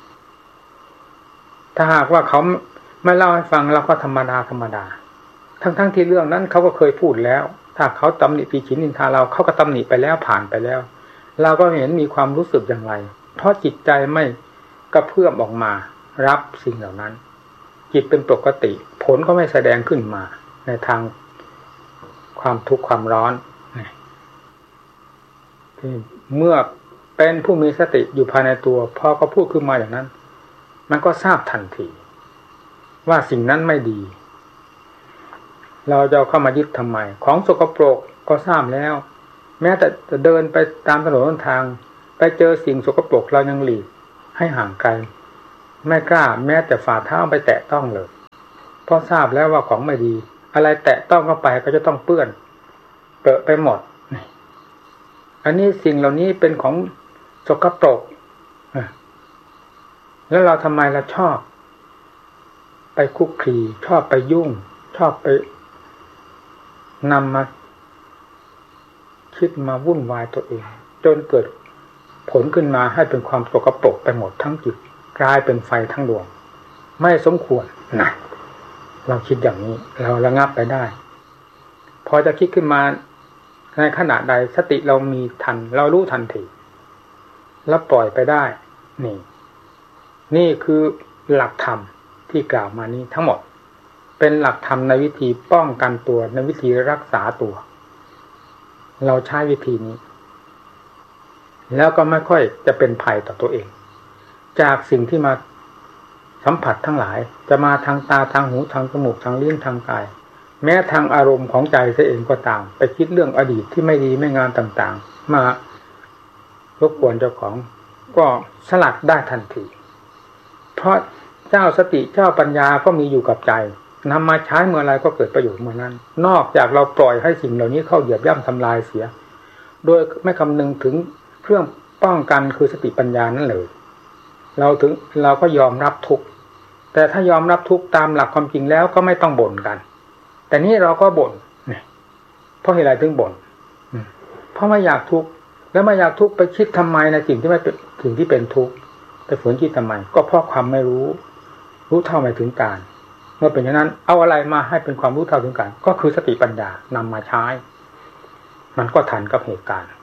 ถ้าหากว่าเขาไม่เล่าให้ฟังเราก็ธรรมดาธรรมดาทั้งๆที่เรื่องนั้นเขาก็เคยพูดแล้วถ้าเขาตำหนิติฉินนินทาเราเขาก็ตำหนิไปแล้วผ่านไปแล้วเราก็เห็นมีความรู้สึกอย่างไรเพราะจิตใจไม่กระเพื่อมออกมารับสิ่งเหล่านั้นจิตเป็นปกติผลก็ไม่แสดงขึ้นมาในทางความทุกข์ความร้อนเมื่อเป็นผู้มีสติอยู่ภายในตัวพอเขาพูดขึ้นมาอย่างนั้นมันก็ทราบทันทีว่าสิ่งนั้นไม่ดีเราจะเข้ามายึดทำไมของสกปรกก็ทราบแล้วแม้แต่จะเดินไปตามถนนหนทางไปเจอสิ่งสกปรกเรายังหลีกให้ห่างไกลไม่กล้าแม้แต่ฝ่าเท้าไปแตะต้องเลยเพราะทราบแล้วว่าของไม่ดีอะไรแตะต้องเข้าไปก็จะต้องเปื้อนเปื้อนไปหมดอันนี้สิ่งเหล่านี้เป็นของสกปรกแล้วเราทำไมเราชอบไปคุกคีชอบไปยุ่งชอบไปนำมาคิดมาวุ่นวายตัวเองจนเกิดผลขึ้นมาให้เป็นความสกปรกไปหมดทั้งจิตกลายเป็นไฟทั้งดวงไม่สมควรนะเราคิดอย่างนี้เราระงับไปได้พอจะคิดขึ้นมาในขณะใดสติเรามีทันเรารู้ทันทีแล้วปล่อยไปได้นี่นี่คือหลักธรรมที่กล่าวมานี้ทั้งหมดเป็นหลักธรรมในวิธีป้องกันตัวในวิธีรักษาตัวเราใช้วิธีนี้แล้วก็ไม่ค่อยจะเป็นภัยต่อตัวเองจากสิ่งที่มาสัมผัสทั้งหลายจะมาทางตาทางหูทางจมูกทางลิ้นทางกายแม้ทางอารมณ์ของใจเสียเองก็ตามไปคิดเรื่องอดีตที่ไม่ดีไม่งามต่างๆมารบกวนเจ้าของก็สลัดได้ทันทีเพราะเจ้าสติเจ้าปัญญาก็มีอยู่กับใจนำมาใช้เมื่อไรก็เกิดประโยชน์เมื่อนั้นนอกจากเราปล่อยให้สิ่งเหล่านี้เข้าเหยียบย่ำทำลายเสียโดยไม่คำนึงถึงเครื่องป้องกันคือสติปัญญานั่นเลยเราถึงเราก็ยอมรับทุกข์แต่ถ้ายอมรับทุกข์ตามหลักความจริงแล้วก็ไม่ต้องบ่นกันแต่นี่เราก็บ่นเนี่ยเพราะเหตุไรถึงบ่นเพราะไม่อยากทุกข์แล้วไม่อยากทุกข์ไปคิดทำไมในสิ่งที่ไม่เป็นสิ่งที่เป็นทุกข์ไปฝืนคิดทำไมก็เพราะความไม่รู้รู้เท่าไม่ถึงการเมื่อเป็นอย่างนั้นเอาอะไรมาให้เป็นความรู้เท่าถึงการก็คือสติปัญญานำมาใช้มันก็ทันกับเหตุการณ์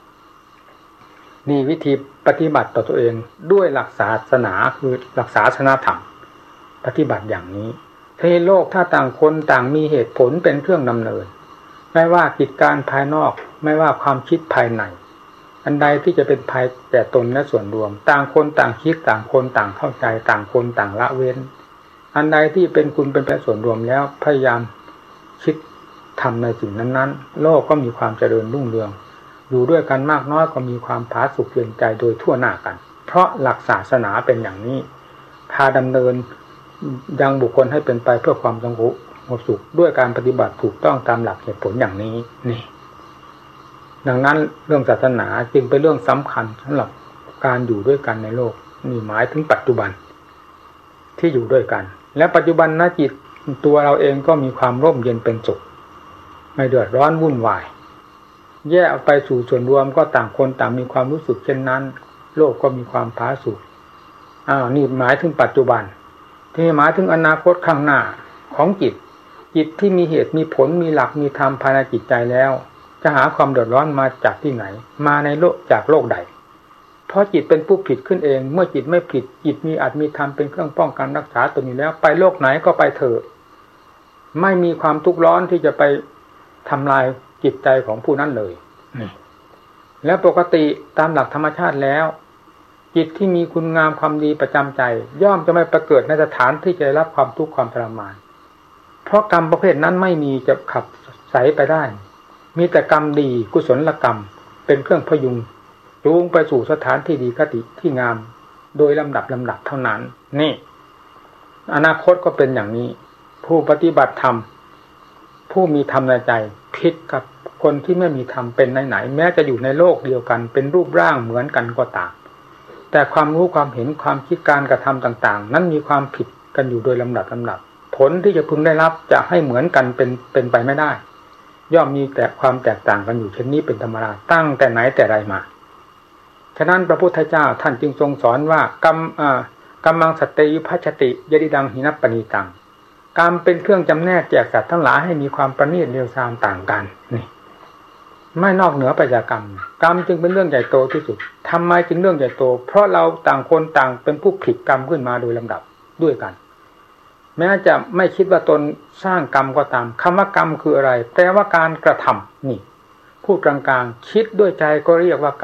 นี่วิธีปฏิบัติต่อตัวเองด้วยหลักศาสนาคือหลักศาสนาธรรมปฏิบัติอย่างนี้ในโลกถ้าต่างคนต่างมีเหตุผลเป็นเครื่องดำเนินไม่ว่ากิจการภายนอกไม่ว่าความคิดภายในอันใดที่จะเป็นภัยแก่ตนและส่วนรวมต่างคนต่างคิดต่างคนต่างเข้าใจต่างคนต่างละเว้นอันใดที่เป็นคุณเป็นประโยชน์ส่วนรวมแล้วพยายามคิดทำในสิ่งนั้นๆโลกก็มีความเจริญรุ่งเรืองอยู่ด้วยกันมากน้อยก็มีความผาสุกเย็นใจโดยทั่วหน้ากันเพราะหลักศาสนาเป็นอย่างนี้พาดำเนินยังบุคคลให้เป็นไปเพื่อความสงบสุขด้วยการปฏิบัติถูกต้องตามหลักเหตุผลอย่างนี้นี่ดังนั้นเรื่องศาสนาจึงเป็นเรื่องสำคัญสำหรับการอยู่ด้วยกันในโลกนี่หมายถึงปัจจุบันที่อยู่ด้วยกันและปัจจุบันนจิตตัวเราเองก็มีความร่มเย็นเป็นสุขไม่เดือดร้อนวุ่นวายแยกออกไปสู่ส่วนรวมก็ต่างคนต่างมีความรู้สึกเช่นนั้นโลกก็มีความผาสุกอ้าวนี่หมายถึงปัจจุบันที่หมายถึงอนาคตข้างหน้าของจิตจิตที่มีเหตุมีผลมีหลักมีธรรมภายในจิตใจแล้วจะหาความเดือดร้อนมาจากที่ไหนมาในโลกจากโลกใดเพราะจิตเป็นผู้ผิดขึ้นเองเมื่อจิตไม่ผิดจิตมีอาจมีธรรมเป็นเครื่องป้องกันรักษาตนอยู่แล้วไปโลกไหนก็ไปเถอะไม่มีความทุกข์ร้อนที่จะไปทำลายจิตใจของผู้นั้นเลยแล้วปกติตามหลักธรรมชาติแล้วจิตที่มีคุณงามความดีประจำใจย่อมจะไม่ประเกิดในสถานที่จะรับความทุกข์ความทรมานเพราะกรรมประเภทนั้นไม่มีจะขับใสไปได้มีแต่กรรมดีกุศลกรรมเป็นเครื่องพยุงจูงไปสู่สถานที่ดีคติที่งามโดยลำดับลำดับเท่านั้นนี่อนาคตก็เป็นอย่างนี้ผู้ปฏิบัติธรรมผู้มีธรรมในใจผิดกับคนที่ไม่มีธรรมเป็นไหนๆแม้จะอยู่ในโลกเดียวกันเป็นรูปร่างเหมือนกันก็ตามแต่ความรู้ความเห็นความคิดการกระทำต่างๆนั้นมีความผิดกันอยู่โดยลำดับลำดับผลที่จะพึงได้รับจะให้เหมือนกันเป็นเป็นไปไม่ได้ย่อมมีแต่ความแตกต่างกันอยู่เช่นนี้เป็นธรรมดาตั้งแต่ไหนแต่ไรมาฉะนั้นพระพุทธเจ้าท่านจึงทรงสอนว่ากรรมอ่ากรรมังสัตติภัชติยดิดังหินัปปณีตังกรรมเป็นเครื่องจำแนกแจกสัตว์ทั้งหลายให้มีความประณีตเร็วซามต่างกันนี่ไม่นอกเหนือไปจากกรรมกรรมจึงเป็นเรื่องใหญ่โตที่สุดทำไมจึงเรื่องใหญ่โตเพราะเราต่างคนต่างเป็นผู้ผิดกรรมขึ้นมาโดยลำดับด้วยกันแม้จะไม่คิดว่าตนสร้างกรรมก็ตามคำว่ากรรมคืออะไรแปลว่าการกระทำนี่พูดกลางๆคิดด้วยใจก็เรียกว่ากรรม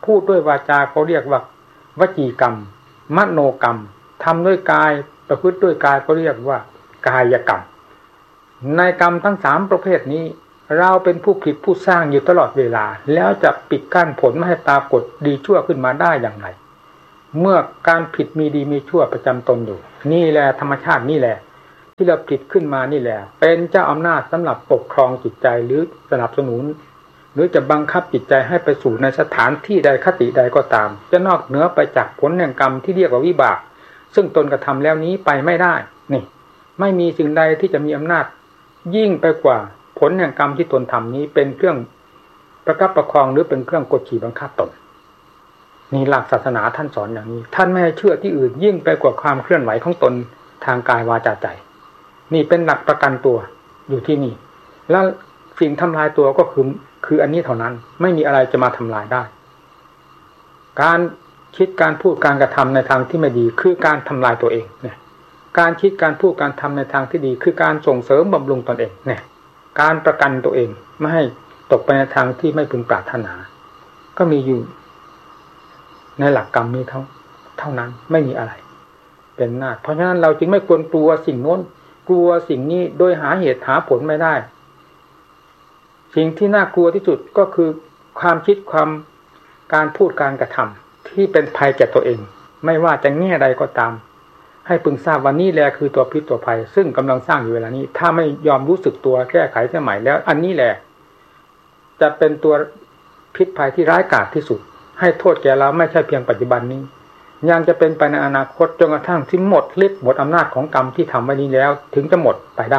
พูดด้วยวาจาเขาเรียกว่าวจีกรรมมโนกรรมทำด้วยกายประพฤติด้วยกายก็เรียกว่ากายกรรมในกรรมทั้งสามประเภทนี้เราเป็นผู้ผิดผู้สร้างอยู่ตลอดเวลาแล้วจะปิดกั้นผลไม่ให้ปรากฏดีชั่วขึ้นมาได้อย่างไรเมื่อการผิดมีดีมีชั่วประจำตนอยู่นี่แหละธรรมชาตินี่แหละที่เราผิดขึ้นมานี่แหละเป็นเจ้าอำนาจสำหรับปกครองจิตใจหรือสนับสนุนหรือจะบังคับจิตใจให้ไปสู่ในสถานที่ใดคติใดก็ตามจะนอกเหนือไปจากผลแห่งกรรมที่เรียกว่าวิบากซึ่งตนกระทำแล้วนี้ไปไม่ได้นี่ไม่มีสิ่งใดที่จะมีอำนาจยิ่งไปกว่าผลแห่งกรรมที่ตนทำนี้เป็นเครื่องประคับประคองหรือเป็นเครื่องกดขี่บังคับตนนี่หลักศาสนาท่านสอนอย่างนี้ท่านไม่ให้เชื่อที่อื่นยิ่งไปกว่าความเคลื่อนไหวของตนทางกายวาจาใจนี่เป็นหลักประกันตัวอยู่ที่นี่แล้วสิ่งทำลายตัวก็คือคืออันนี้เท่านั้นไม่มีอะไรจะมาทำลายได้การคิดการพูดการกระทำในทางที่ไม่ดีคือการทำลายตัวเองเนี่ยการคิดการพูดการทำในทางที่ดีคือการส่งเสริมบำรุงตนเองเนี่ยการประกันตัวเองไม่ให้ตกไปในทางที่ไม่พึงปรารถนาก็มีอยู่ในหลักกรรมนี้เท่าเท่านั้นไม่มีอะไรเป็นหน้าเพราะฉะนั้นเราจึงไม่ควรกลัวสิ่งโน้นกลัวสิ่งนี้โดยหาเหตุหาผลไม่ได้สิ่งที่น่ากลัวที่สุดก็คือความคิดความการพูดการกระทำที่เป็นภัยแก่ตัวเองไม่ว่าจะแง่ใดก็ตามให้พึงทราบว่านี่แหละคือตัวพิษตัวภัยซึ่งกำลังสร้างอยู่เวลานี้ถ้าไม่ยอมรู้สึกตัวแก้ไขสมัยแล้วอันนี้แหละจะเป็นตัวพิษภัยที่ร้ายกาจที่สุดให้โทษแก่เราไม่ใช่เพียงปัจจุบันนี้ยังจะเป็นไปในอนาคตจนกระทั่งที่หมดฤทธิ์หมดอำนาจของกรรมที่ทำไว้นี้แล้วถึงจะหมดไปได้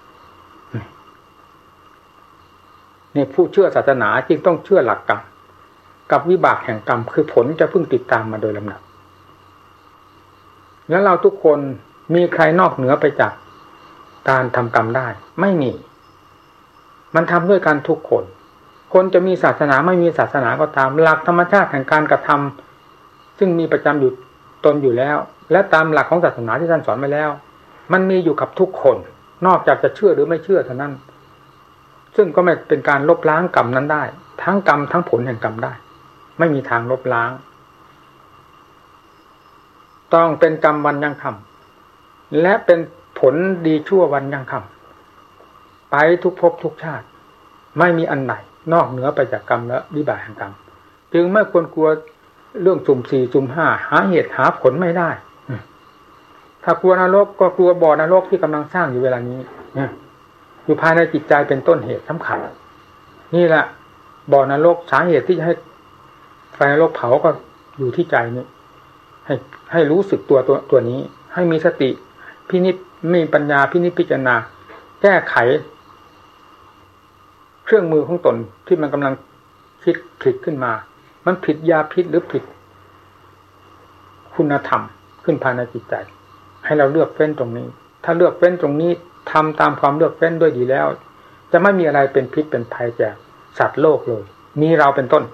นี่ผู้เชื่อศาสนาจึงต้องเชื่อหลักกรรมกับวิบากแห่งกรรมคือผลจะพึ่งติดตามมาโดยลำดับแล้วเราทุกคนมีใครนอกเหนือไปจากการทำกรรมได้ไม่มีมันทำด้วยกันทุกคนคนจะมีศาสนาไม่มีศาสนาก็ตามหลักธรรมชาติแห่งการกระทำซึ่งมีประจำอยู่ตนอยู่แล้วและตามหลักของศาสนาที่ท่านสอนไว้แล้วมันมีอยู่กับทุกคนนอกจากจะเชื่อหรือไม่เชื่อเท่านั้นซึ่งก็ไม่เป็นการลบล้างกรรมนั้นได้ทั้งกรรมทั้งผลแห่งกรรมได้ไม่มีทางลบล้างต้องเป็นกรรมวันยังค่ำและเป็นผลดีชั่ววันยังค่ำไปทุกภพทุกชาติไม่มีอันไหนนอกเหนือไปจากกรรมและวิบากแห่งกรรมจึงไม่ควรกลัวเรื่องสุ่มสี่สุ่มห้าหาเหตุหาผลไม่ได้ถ้ากลัวนรกก็กลัวบ่อนรกที่กำลังสร้างอยู่เวลานี้อยู่ภายในจิตใจเป็นต้นเหตุสำคัญนี่แหละบ่อนรกสาเหตุที่จะให้ไฟนรกเผาก็อยู่ที่ใจนี่ให้ให้รู้สึกตัวตัวตัวนี้ให้มีสติพินิจมีปัญญาพินิจพิจารณาแก้ไขเครื่องมือของตนที่มันกำลังคิดผิดขึ้นมามันผิดยาพิษหรือผิดคุณธรรมขึ้นภายในจิตใจให้เราเลือกเฟ้นตรงนี้ถ้าเลือกเฟ้นตรงนี้ทำตามความเลือกเฟ้นด้วยดีแล้วจะไม่มีอะไรเป็นพิษเป็นภัยแก่สัตว์โลกเลยมีเราเป็นต้น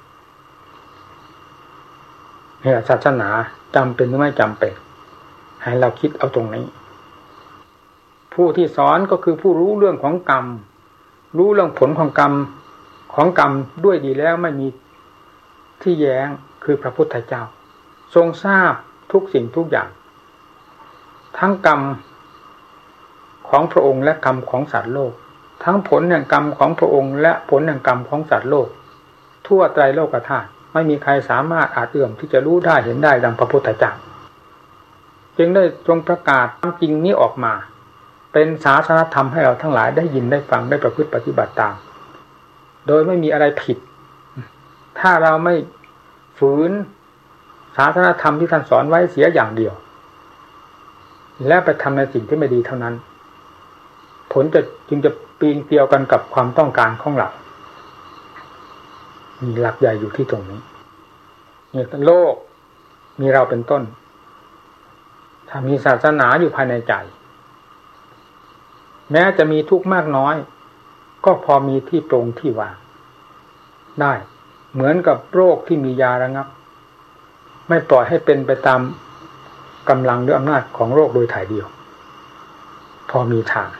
เนี่ยศาสนาจำเป็นหรือไม่จำเป็นให้เราคิดเอาตรงนี้ผู้ที่สอนก็คือผู้รู้เรื่องของกรรมรู้เรื่องผลของกรรมของกรรมด้วยดีแล้วไม่มีที่แย้งคือพระพุทธเจ้าทรงทราบทุกสิ่งทุกอย่างทั้งกรรมของพระองค์และกรรมของสัตว์โลกทั้งผลแห่งกรรมของพระองค์และผลแห่งกรรมของสัตว์โลกทั่วไตรโลกธาตุไม่มีใครสามารถอาจเอื้อมที่จะรู้ได้เห็นได้ดังพระพุทธเจ้าจึงได้ทรงประกาศความจริงนี้ออกมาเป็นศาสนธรรมให้เราทั้งหลายได้ยินได้ฟังได้ประพฤติปฏิบัติตามโดยไม่มีอะไรผิดถ้าเราไม่ฝืนศาสนธรรมที่ท่านสอนไว้เสียอย่างเดียวและไปทำในสิ่งที่ไม่ดีเท่านั้นผลจะจึงจะปีนเกลียวกันกับความต้องการของเรามีหลักใหญ่อยู่ที่ตรงนี้เนี่ยโลกมีเราเป็นต้นถ้ามีศาสนาอยู่ภายในใจแม้จะมีทุกข์มากน้อยก็พอมีที่ตรงที่วางได้เหมือนกับโรคที่มียาระงับไม่ปล่อยให้เป็นไปตามกำลังหรืออำนาจของโรคโดยถ่ายเดียวพอมีทาง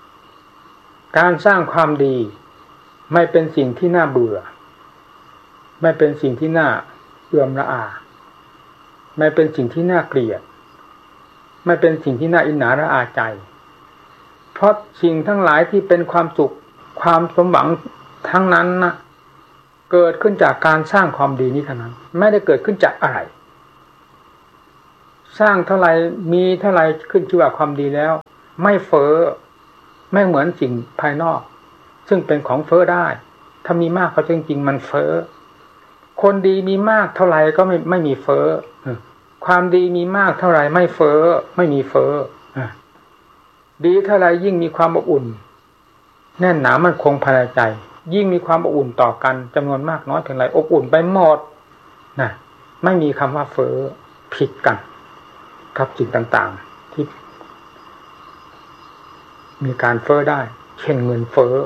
การสร้างความดีไม่เป็นสิ่งที่น่าเบื่อไม่เป็นสิ่งที่น่าเอื่อมระอาไม่เป็นสิ่งที่น่าเกลียดไม่เป็นสิ่งที่น่าอิจฉาระอาใจเพราะสิ่งทั้งหลายที่เป็นความสุขความสมหวังทั้งนั้นนะเกิดขึ้นจากการสร้างความดีนี้เท่านั้นไม่ได้เกิดขึ้นจากอะไรสร้างเท่าไรมีเท่าไรขึ้นชื่อว่าความดีแล้วไม่เฟ้อไม่เหมือนสิ่งภายนอกซึ่งเป็นของเฟ้อได้ถ้ามีมากเขาจริงๆมันเฟ้อคนดีมีมากเท่าไรก็ไม่ไม่มีเฟ้อความดีมีมากเท่าไรไม่เฟ้อไม่มีเฟ้อดีเท่าไรยิ่งมีความอบอุ่นแน่นหนามั่นคงภายในใจยิ่งมีความอบอุ่นต่อกันจำนวนมากน้อยเพียงไรอบอุ่นไปหมดนะไม่มีคำว่าเฟ้อผิดกันกับสิ่งต่างๆที่มีการเฟ้อได้เช่นเงินเฟ้อ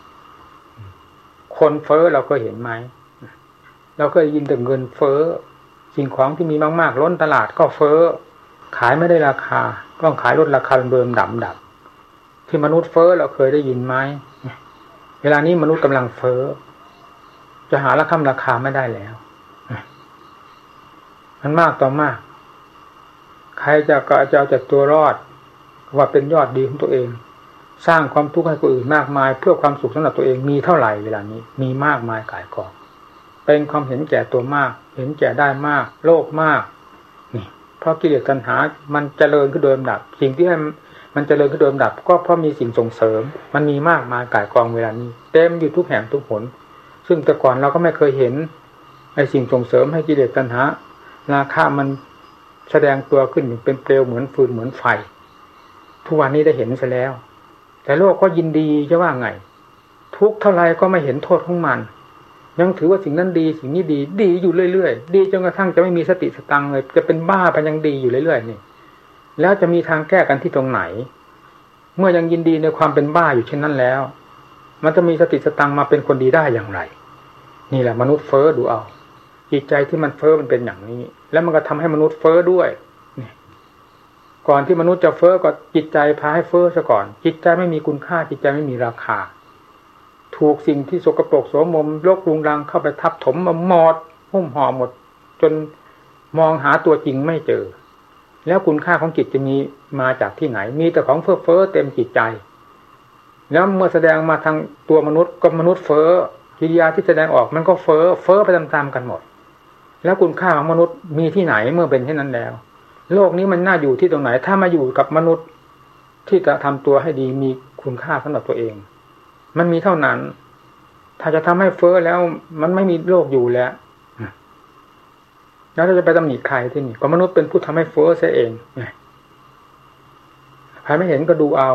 คนเฟ้อเราก็เห็นไหมเราก็ได้ยินแต่เงินเฟ้อสิ่งของที่มีมากๆล้นตลาดก็เฟ้อขายไม่ได้ราคาต้องขายลดราคาเบิ่มดับดับที่มนุษย์เฟ้อเราเคยได้ยินไหมเวลานี้มนุษย์กำลังเฟ้อจะหาราคาราคาไม่ได้แล้วมันมากต่อมากใครจะก็จะเอาแต่ตัวรอดว่าเป็นยอดดีของตัวเองสร้างความทุกข์ให้คนอื่นมากมายเพื่อความสุขสำหรับตัวเองมีเท่าไหร่เวลานี้มีมากมายก่ายกองเป็นความเห็นแก่ตัวมากเห็นแก่ได้มากโลภมากนี่เพราะกิเลสตัณหามันเจริญขึ้นโดยลำดับสิ่งที่ให้มันเจริญขึ้นโดยลำดับก็เพราะมีสิ่งส่งเสริมมันมีมากมายก่ายกองเวลานี้เต็มอยู่ทุกแห่งทุกหนซึ่งแต่ก่อนเราก็ไม่เคยเห็นไอ้สิ่งส่งเสริมให้กิเลสตัณหาราคะมันแสดงตัวขึ้นเป็นเปลวเหมือนฟืนเหมือนไฟทุกวันนี้ได้เห็นซะแล้วแต่โลกก็ยินดีจะว่าไงทุกเท่าไรก็ไม่เห็นโทษของมันยังถือว่าสิ่งนั้นดีสิ่งนี้ดีดีอยู่เรื่อยๆดีจนกระทั่งจะไม่มีสติสตังค์เลยจะเป็นบ้าไปยังดีอยู่เรื่อยๆนี่แล้วจะมีทางแก้กันที่ตรงไหนเมื่อยังยินดีในความเป็นบ้าอยู่เช่นนั้นแล้วมันจะมีสติสตังค์มาเป็นคนดีได้อย่างไรนี่แหละมนุษย์เฟ้อดูเอาจิตใจที่มันเฟ้อมันเป็นอย่างนี้แล้วมันก็ทำให้มนุษย์เฟ้อด้วยนี่ก่อนที่มนุษย์จะเฟ้อก็จิตใจพาให้เฟ้อซะก่อนจิตใจไม่มีคุณค่าจิตใจไม่มีราคาถูกสิ่งที่สกปรกโสมมโลกรุงรังเข้าไปทับถมมาหมดหุ้มห่อหมดจนมองหาตัวจริงไม่เจอแล้วคุณค่าของจิตจะมีมาจากที่ไหนมีแต่ของเฟ้อเฟ้อเต็มจิตใจแล้วเมื่อแสดงมาทางตัวมนุษย์ก็มนุษย์เฟ้อกิริยาที่แสดงออกมันก็เฟ้อเฟ้อไปตามๆกันหมดแล้วคุณค่าของมนุษย์มีที่ไหนเมื่อเป็นเช่นนั้นแล้วโลกนี้มันน่าอยู่ที่ตรงไหนถ้ามาอยู่กับมนุษย์ที่จะทำตัวให้ดีมีคุณค่าสำหรับตัวเองมันมีเท่านั้นถ้าจะทำให้เฟ้อแล้วมันไม่มีโลกอยู่แล้วแล้วเราจะไปตำหนิใครที่นี่ก็มนุษย์เป็นผู้ทำให้เฟ้อเสียเองใครไม่เห็นก็ดูเอา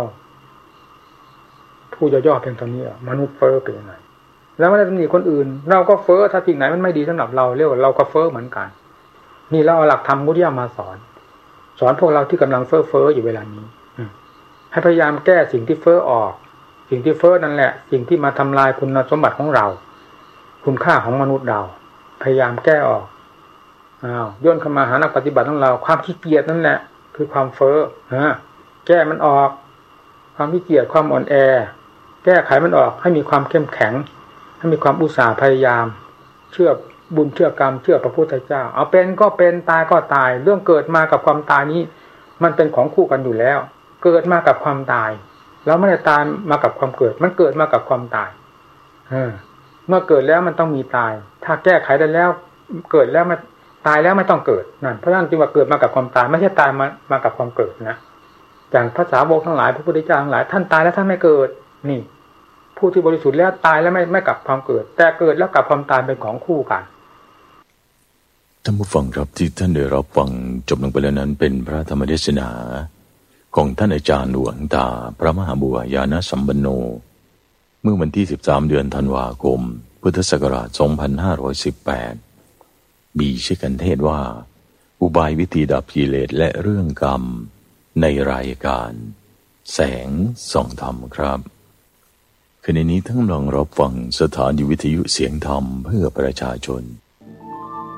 ผู้ย่อๆเพียงเท่านี้มนุษย์เฟ้อเป็นยังไงแล้วไม่ได้ตำหนิคนอื่นเราก็เฟ้อถ้าสิ่งไหนมันไม่ดีสำหรับเราเรียกว่าเราก็เฟ้อเหมือนกันนี่เราเอาหลักธรรมมุทิยามาสอนสอนพวกเราที่กำลังเฟ้อเฟ้ออยู่เวลานี้ให้พยายามแก้สิ่งที่เฟ้อออกสิ่งที่เฟ้อนั่นแหละสิ่งที่มาทำลายคุณสมบัติของเราคุณค่าของมนุษย์เราพยายามแก้ออกอ้าวย่นเข้ามาหานักปฏิบัติของเราความขี้เกียจนั่นแหละคือความเฟ้อฮะแก้มันออกความขี้เกียจความอ่อนแอแก้ไขมันออกให้มีความเข้มแข็งให้มีความอุตสาห์พยายามเชื่อบุญเชื่อกรรมเชื่อพระพุทธเจ้าเอาเป็นก็เป็นตายก็ตายเรื่องเกิดมากับความตายนี้มันเป็นของคู่กันอยู่แล้วเกิดมากับความตายแล้วไม่ได้ตายมากับความเกิดมันเกิดมากับความตายเออเมื่อเกิดแล้วมันต้องมีตายถ้าแก้ไขได้แล้วเกิดแล้วมันตายแล้วไม่ต้องเกิดนั่นเพราะฉะนั้นจึงว่าเกิดมากับความตายไม่ใช่ตายมามากับความเกิดนะอย่างพระสาวกทั้งหลายพระพุทธเจ้าทั้งหลายท่านตายแล้วท่านไม่เกิดนี่ผู้ที่บริสุทธิ์แล้วตายแล้วไม่ไม่กับความเกิดแต่เกิดแล้วกับความตายเป็นของคู่กันท่านผู้ฟังครับที่ท่านได้รับฟังจบลงไปแล้วนั้นเป็นพระธรรมเทศนาของท่านอาจารย์หลวงตาพระมหาบัวยานสัมปันโนเมื่อวันที่สิบสามเดือนธันวาคมพุทธศักราชสองพันห้าร้อยสิบแปดมีชื่อกันเทศว่าอุบายวิธีดับกิเลสและเรื่องกรรมในรายการแสงส่องธรรมครับขณะนี้ท่านกำลังรับฟังสถานีวิทยุเสียงธรรมเพื่อประชาชน